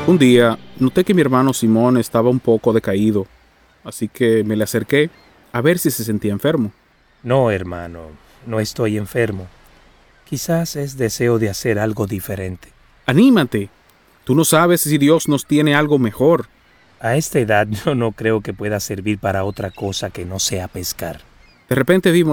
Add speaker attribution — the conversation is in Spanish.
Speaker 1: Un día noté que mi hermano Simón estaba un poco decaído, así que me le acerqué a ver si se sentía enfermo.
Speaker 2: No, hermano, no estoy enfermo. Quizás es deseo de hacer algo diferente.
Speaker 1: ¡Anímate! Tú no sabes si Dios nos tiene algo mejor.
Speaker 2: A esta edad yo no creo que pueda servir para otra cosa que no sea pescar.
Speaker 1: De repente vimos